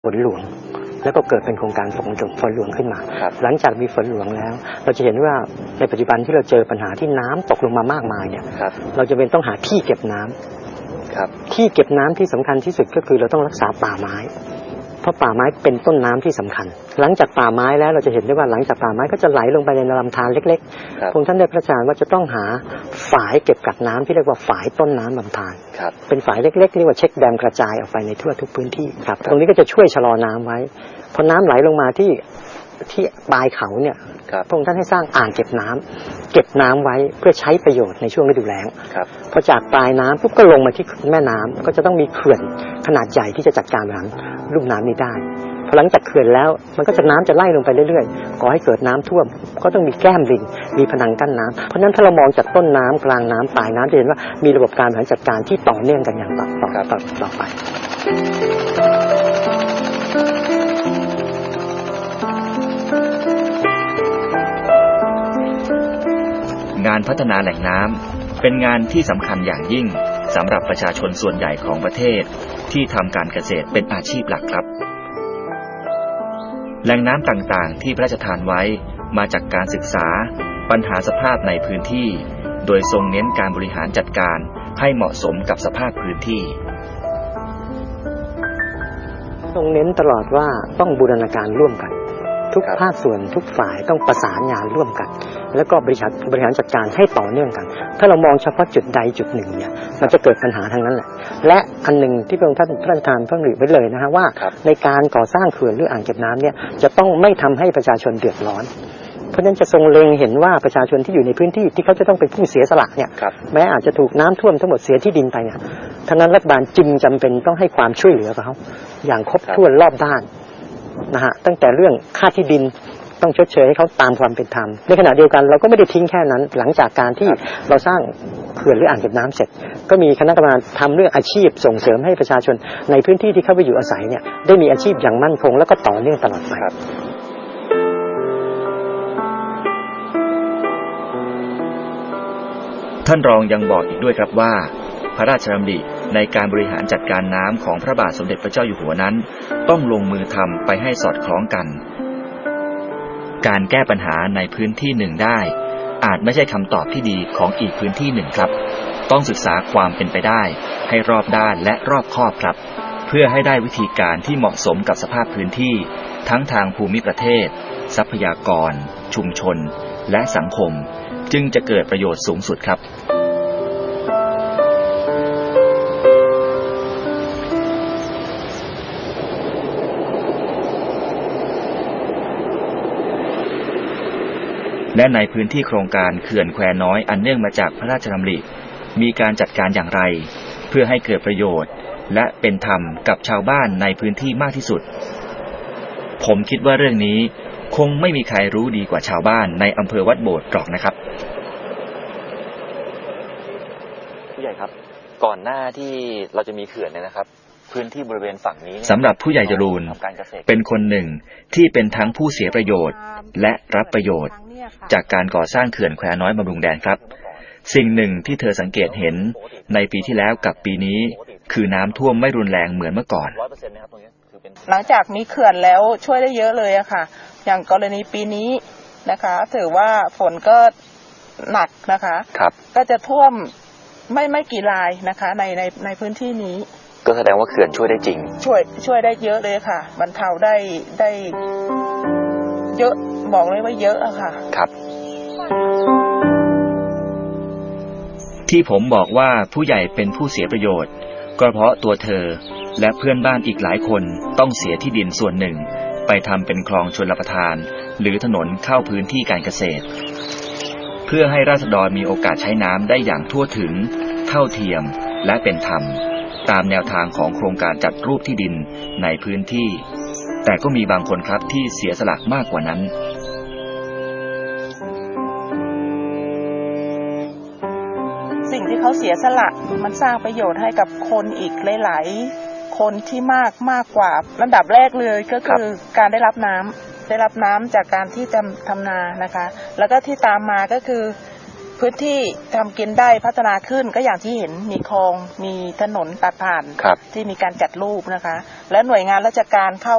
ฝนหลวงแล้วก็เกิดเป็นโครงการฝนหลวงขึ้นมาหลังจากมีฝนหลวงแล้วเราจะเห็นว่าในปัจจุบันที่เราเจอปัญหาที่น้ำตกลงมามากมายเนี่ยเราจะเป็นต้องหาที่เก็บน้ำที่เก็บน้ำที่สำคัญที่สุดก็คือเราต้องรักษาป่าไม้เพราะป่าไม้เป็นต้นน้ำที่สำคัญหลังจากป่าไม้แล้วเราจะเห็นได้ว่าหลังจากป่าไม้ก็จะไหลลงไปในลำธารเล็กๆพระองค์ท่านได้พระราชทานว่าจะต้องหาฝายเก็บกักน้ำที่เรียกว่าฝายต้นน้ำลำธารเป็นฝายเล็กๆเรียกว่าเช็คแดมกระจายออกไปในทั่วทุกพื้นที่ครับตรงนี้ก็จะช่วยชะลอน้ำไว้พอน้ำไหลลงมาที่ปลายเขาเนี่ยพระองค์ท่านให้สร้างอ่างเก็บน้ำไว้เพื่อใช้ประโยชน์ในช่วงฤดูแล้งพอจากปลายน้ำปุ๊บก็ลงมาที่แม่น้ำก็จะต้องมีเขื่อนขนาดใหญ่ที่จะจัดการบริหารลุ่มน้ำนี้ได้พอหลังจากเขื่อนแล้วมันก็จะน้ำจะไล่ลงไปเรื่อยๆก่อให้เกิดน้ำท่วมก็ต้องมีแก้มลิงมีผนังกั้นน้ำเพราะฉะนั้นถ้าเรามองจากต้นน้ำกลางน้ำปลายน้ำจะเห็นว่ามีระบบการบริหารจัดการที่ต่อเนื่องกันอย่างต่อไปงานพัฒนาแหล่งน้ำเป็นงานที่สำคัญอย่างยิ่งสำหรับประชาชนส่วนใหญ่ของประเทศที่ทำการเกษตรเป็นอาชีพหลักครับแหล่งน้ำต่างๆที่พระราชทานไว้มาจากการศึกษาปัญหาสภาพในพื้นที่โดยทรงเน้นการบริหารจัดการให้เหมาะสมกับสภาพพื้นที่ทรงเน้นตลอดว่าต้องบูรณาการร่วมกันทุกภาคส่วนทุกฝ่ายต้องประสานงานร่วมกันแล้วก็บริหารจัดการให้ต่อเนื่องกันถ้าเรามองเฉพาะจุดใดจุดหนึ่งเนี่ยมันจะเกิดปัญหาทางนั้นแหละและอันหนึ่งที่พระองค์ท่านพระราชทานพระดำริไว้เลยนะฮะว่าในการก่อสร้างเขื่อนหรืออ่างเก็บน้ำเนี่ยจะต้องไม่ทำให้ประชาชนเดือดร้อนเพราะฉะนั้นจะทรงเล็งเห็นว่าประชาชนที่อยู่ในพื้นที่ที่เขาจะต้องเป็นผู้เสียสละเนี่ยแม้อาจจะถูกน้ำท่วมทั้งหมดเสียที่ดินไปเนี่ยทั้งนั้นรัฐบาลจึงจำเป็นต้องให้ความช่วยเหลือกับเขาอย่างครบถ้วนรอบด้านนะฮะตั้งแต่เรื่องค่าที่ดินต้องชดเชยให้เขาตามความเป็นธรรมในขณะเดียวกันเราก็ไม่ได้ทิ้งแค่นั้นหลังจากการที่เราสร้างเขื่อนหรืออ่างเก็บน้ำเสร็จก็มีคณะกรรมการทำเรื่องอาชีพส่งเสริมให้ประชาชนในพื้นที่ที่เข้าไปอยู่อาศัยเนี่ยได้มีอาชีพอย่างมั่นคงแล้วก็ต่อเนื่องตลอดไปท่านรองยังบอกอีกด้วยครับว่าพระราชดำริในการบริหารจัดการน้ำของพระบาทสมเด็จพระเจ้าอยู่หัวนั้นต้องลงมือทำไปให้สอดคล้องกันการแก้ปัญหาในพื้นที่หนึ่งได้อาจไม่ใช่คำตอบที่ดีของอีกพื้นที่หนึ่งครับต้องศึกษาความเป็นไปได้ให้รอบด้านและรอบคอบครับเพื่อให้ได้วิธีการที่เหมาะสมกับสภาพพื้นที่ทั้งทางภูมิประเทศทรัพยากรชุมชนและสังคมจึงจะเกิดประโยชน์สูงสุดครับและในพื้นที่โครงการเขื่อนแควน้อยอันเนื่องมาจากพระราชดำริมีการจัดการอย่างไรเพื่อให้เกิดประโยชน์และเป็นธรรมกับชาวบ้านในพื้นที่มากที่สุดผมคิดว่าเรื่องนี้คงไม่มีใครรู้ดีกว่าชาวบ้านในอำเภอวัดโบสถ์หรอกนะครับผู้ใหญ่ครับก่อนหน้าที่เราจะมีเขื่อนเนี่ยนะครับพื้นที่บริเวณฝั่งนี้สำหรับผู้ใหญ่จรูนเป็นคนหนึ่งที่เป็นทั้งผู้เสียประโยชน์และรับประโยชน์จากการก่อสร้างเขื่อนแควน้อยบำรุงแดนครับสิ่งหนึ่งที่เธอสังเกตเห็นในปีที่แล้วกับปีนี้คือน้ำท่วมไม่รุนแรงเหมือนเมื่อก่อนหลังจากมีเขื่อนแล้วช่วยได้เยอะเลยอะค่ะอย่างกรณีปีนี้นะคะถือว่าฝนก็หนักนะคะก็จะท่วมไม่กี่รายนะคะในพื้นที่นี้ก็แสดงว่าเขื่อนช่วยได้จริงช่วยได้เยอะเลยค่ะบรรเทาได้เยอะบอกเลยว่าเยอะอะค่ะครับที่ผมบอกว่าผู้ใหญ่เป็นผู้เสียประโยชน์ก็เพราะตัวเธอและเพื่อนบ้านอีกหลายคนต้องเสียที่ดินส่วนหนึ่งไปทำเป็นคลองชลประทานหรือถนนเข้าพื้นที่การเกษตรเพื่อให้ราษฎรมีโอกาสใช้น้ำได้อย่างทั่วถึงเท่าเทียมและเป็นธรรมตามแนวทางของโครงการจัดรูปที่ดินในพื้นที่แต่ก็มีบางคนครับที่เสียสละมากกว่านั้นสิ่งที่เขาเสียสละมันสร้างประโยชน์ให้กับคนอีกหลายๆคนที่มากกว่าลำดับแรกเลยก็คือการได้รับน้ำจากการที่ทำนานะคะแล้วก็ที่ตามมาก็คือ พื้นที่ทำกินได้พัฒนาขึ้นก็อย่างที่เห็นมีคลองมีถนนตัดผ่านที่มีการจัดรูปนะคะและหน่วยงานราชการเข้า